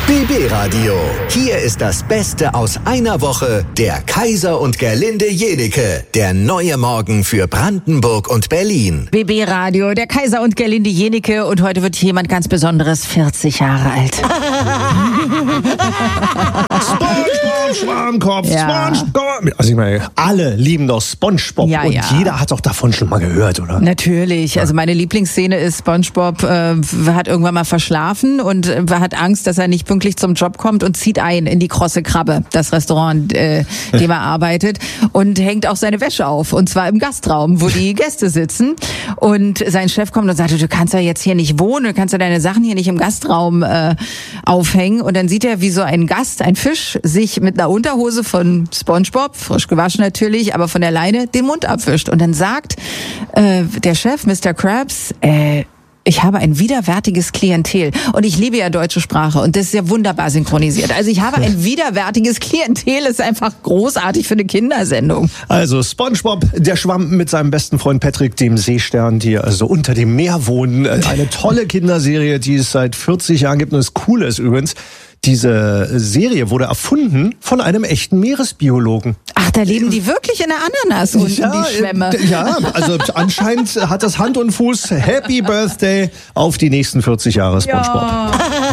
BB Radio. Hier ist das Beste aus einer Woche. Der Kaiser und Gerlinde Jenike. Der neue Morgen für Brandenburg und Berlin. BB Radio, der Kaiser und Gerlinde Jenike. Und heute wird jemand ganz Besonderes 40 Jahre alt. SpongeBob, Schwarmkopf, Ja. SpongeBob. Also ich meine, alle lieben doch SpongeBob. Ja, und ja. jeder hat doch davon schon mal gehört, oder? Natürlich. Also meine Lieblingsszene ist, SpongeBob hat irgendwann mal verschlafen und hat Angst, dass er nicht pünktlich zum Job kommt und zieht ein in die Krosse Krabbe, das Restaurant, dem er arbeitet, und hängt auch seine Wäsche auf. Und zwar im Gastraum, wo die Gäste sitzen. Und sein Chef kommt und sagt, du kannst ja jetzt hier nicht wohnen, du kannst ja deine Sachen hier nicht im Gastraum aufhängen. Und dann sieht er, wie so ein Gast, ein Fisch, sich mit einer Unterhose von SpongeBob, frisch gewaschen natürlich, aber von der Leine, den Mund abwischt. Und dann sagt der Chef, Mr. Krabs, ich habe ein widerwärtiges Klientel. Und ich liebe ja deutsche Sprache und das ist ja wunderbar synchronisiert. Also ich habe ein widerwärtiges Klientel, ist einfach großartig für eine Kindersendung. Also SpongeBob, der schwamm mit seinem besten Freund Patrick, dem Seestern, die also unter dem Meer wohnen. Eine tolle Kinderserie, die es seit 40 Jahren gibt. Und das Coole ist übrigens, diese Serie wurde erfunden von einem echten Meeresbiologen. Ach, da leben die wirklich in der Ananas unten, die Schwämme. Ja, also anscheinend hat das Hand und Fuß. Happy Birthday auf die nächsten 40 Jahre SpongeBob. Ja.